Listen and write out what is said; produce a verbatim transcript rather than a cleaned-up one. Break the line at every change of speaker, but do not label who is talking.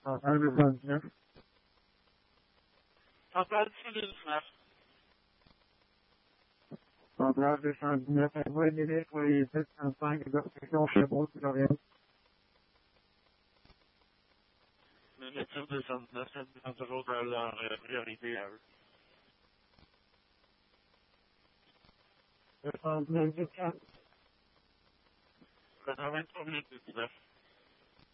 Centrale deux cent dix-neuf.
Centrale deux cent dix-neuf.
Centrale deux cent dix-neuf. Envoie une élève pour les sept cent cinq, section Chabot, Florian.
Le médecin deux cent dix-neuf, c'est toujours dans leur euh, priorité à eux.
deux cent dix-neuf,
quatre-vingt-trois minutes dix-neuf.